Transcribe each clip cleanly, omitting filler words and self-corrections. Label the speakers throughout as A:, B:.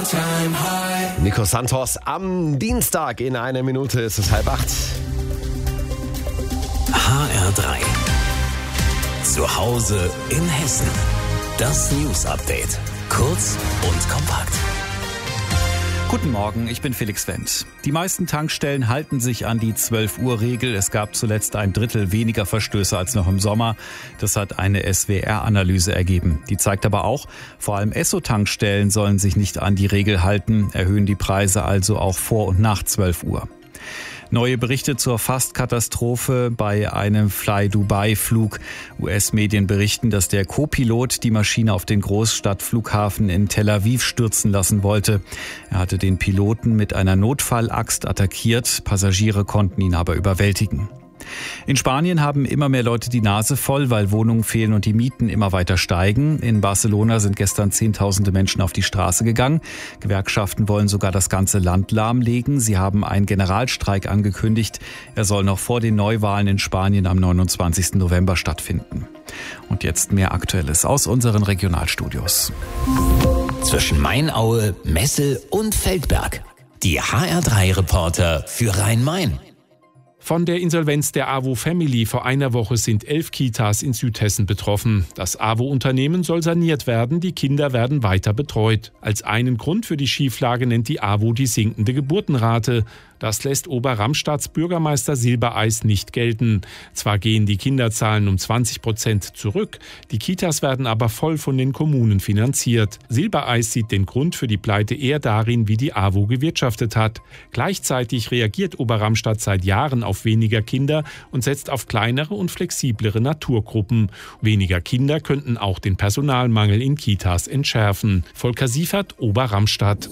A: Nico Santos am Dienstag in einer Minute ist es 7:30.
B: HR3. Zu Hause in Hessen. Das News-Update. Kurz und kompakt.
C: Guten Morgen, ich bin Felix Wendt. Die meisten Tankstellen halten sich an die 12-Uhr-Regel. Es gab zuletzt 1/3 weniger Verstöße als noch im Sommer. Das hat eine SWR-Analyse ergeben. Die zeigt aber auch, vor allem Esso-Tankstellen sollen sich nicht an die Regel halten, erhöhen die Preise also auch vor und nach 12 Uhr. Neue Berichte zur Fast-Katastrophe bei einem Fly-Dubai-Flug. US-Medien berichten, dass der Co-Pilot die Maschine auf den Großstadtflughafen in Tel Aviv stürzen lassen wollte. Er hatte den Piloten mit einer Notfallaxt attackiert. Passagiere konnten ihn aber überwältigen. In Spanien haben immer mehr Leute die Nase voll, weil Wohnungen fehlen und die Mieten immer weiter steigen. In Barcelona sind gestern Zehntausende Menschen auf die Straße gegangen. Gewerkschaften wollen sogar das ganze Land lahmlegen. Sie haben einen Generalstreik angekündigt. Er soll noch vor den Neuwahlen in Spanien am 29. November stattfinden. Und jetzt mehr Aktuelles aus unseren Regionalstudios.
B: Zwischen Mainaue, Messel und Feldberg. Die HR3-Reporter für Rhein-Main.
D: Von der Insolvenz der AWO Family vor einer Woche sind 11 Kitas in Südhessen betroffen. Das AWO-Unternehmen soll saniert werden, die Kinder werden weiter betreut. Als einen Grund für die Schieflage nennt die AWO die sinkende Geburtenrate. Das lässt Oberramstadts Bürgermeister Silbereis nicht gelten. Zwar gehen die Kinderzahlen um 20% zurück, die Kitas werden aber voll von den Kommunen finanziert. Silbereis sieht den Grund für die Pleite eher darin, wie die AWO gewirtschaftet hat. Gleichzeitig reagiert Oberramstadt seit Jahren auf weniger Kinder und setzt auf kleinere und flexiblere Naturgruppen. Weniger Kinder könnten auch den Personalmangel in Kitas entschärfen. Volker Siefert, Oberramstadt.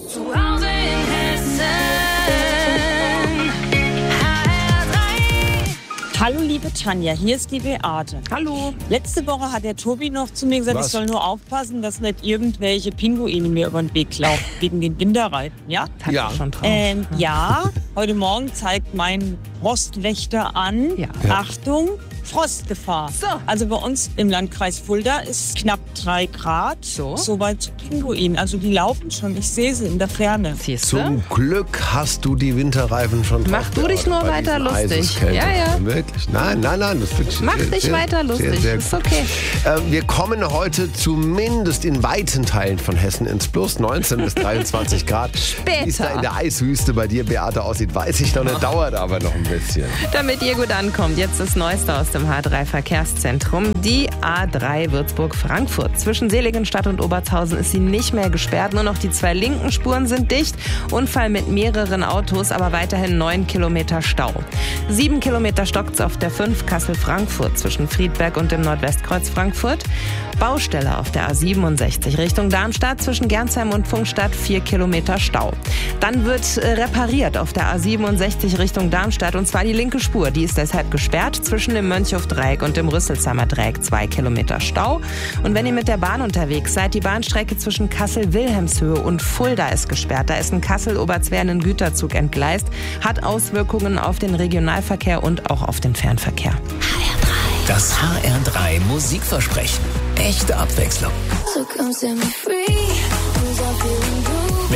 E: Hallo liebe Tanja, hier ist die Beate.
F: Hallo.
E: Letzte Woche hat der Tobi noch zu mir gesagt,
A: Was?
E: ich soll nur aufpassen, dass nicht irgendwelche Pinguine mir über den Weg laufen, wegen den Winterreifen, ja?
A: Ja.
F: Schon drauf.
E: Ja, heute Morgen zeigt mein Frostwächter an,
F: Ja.
E: Achtung, Frostgefahr.
F: So.
E: Also bei uns im Landkreis Fulda ist knapp 3 Grad,
F: So.
E: soweit zu Pinguinen. Also die laufen schon, ich sehe sie in der Ferne.
F: Siehst du?
A: Zum Glück hast du die Winterreifen schon drauf.
F: Mach du dich nur
A: bei
F: weiter
A: diesen
F: lustig.
A: Eiseskälte.
F: Ja, ja.
A: Wirklich? Nein, das ist wirklich
F: Mach dich weiter lustig,
A: Sehr
F: ist
A: gut.
F: okay.
A: Wir kommen heute zumindest in weiten Teilen von Hessen ins Plus, 19 bis 23 Grad.
F: Später.
A: Wie es da in der Eiswüste bei dir, Beate, aussieht, weiß ich noch nicht, dauert aber noch ein bisschen.
F: Damit ihr gut ankommt, jetzt das Neueste aus dem H3-Verkehrszentrum. Die A3 Würzburg-Frankfurt. Zwischen Seligenstadt und Obertshausen ist sie nicht mehr gesperrt. Nur noch die 2 linken Spuren sind dicht. Unfall mit mehreren Autos, aber weiterhin 9 Kilometer Stau. 7 Kilometer stockt's auf der 5 Kassel-Frankfurt zwischen Friedberg und dem Nordwestkreuz Frankfurt. Baustelle auf der A67 Richtung Darmstadt zwischen Gernsheim und Pfungstadt 4 Kilometer Stau. Dann wird repariert auf der A67 Richtung Darmstadt und zwar die linke Spur. Die ist deshalb gesperrt zwischen dem Mönchhofdreieck und dem Rüsselsheimer Dreieck 2 Kilometer Stau. Und wenn ihr mit der Bahn unterwegs seid, die Bahnstrecke zwischen Kassel-Wilhelmshöhe und Fulda ist gesperrt. Da ist ein Kassel-Oberzwern ein Güterzug entgleist, hat Auswirkungen auf den Regionalverkehr und auch auf den Fernverkehr.
B: Das HR3 Musikversprechen. Echte Abwechslung.
G: So come set me free. 'Cause I'm feeling good.